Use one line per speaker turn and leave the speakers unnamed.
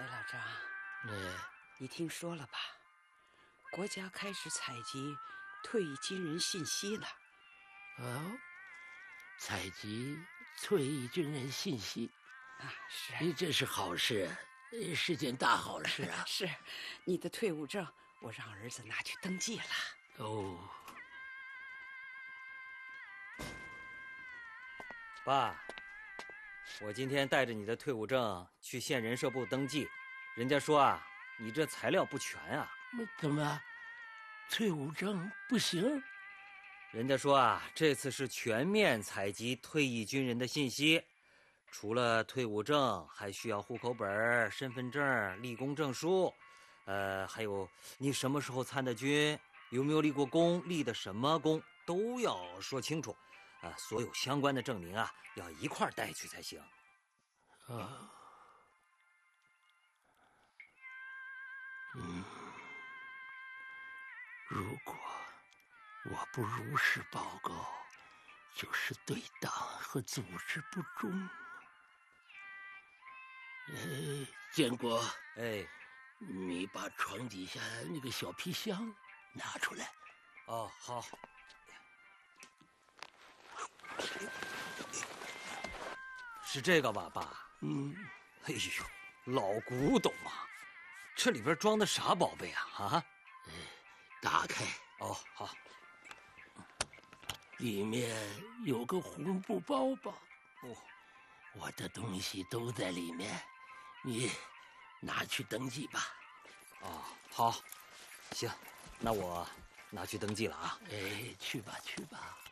老张，你听说了吧？国家开始采集退役军人信息了。
哦，采集退役军人信息
啊，是，
这是好事，是件大好事啊！
是，你的退伍证我让儿子拿去登记了。
哦，
爸，我今天带着你的退伍证去县人社部登记，人家说啊，你这材料不全啊。
怎么，退伍证不行？
人家说啊，这次是全面采集退役军人的信息，除了退伍证，还需要户口本、身份证、立功证书，还有你什么时候参的军，有没有立过功，立的什么功，都要说清楚。所有相关的证明啊，要一块带去才行。
啊，如果我不如实报告，就是对党和组织不忠。建国，你把床底下那个小皮箱拿出来。
哦，好。是这个吧，爸？哎呦，老古董啊！这里边装的啥宝贝啊？啊？
打开。
哦，好。
里面有个红布包包。
哦，
我的东西都在里面，你拿去登记吧。
哦，好，行，那我拿去登记了啊。
去吧，去吧。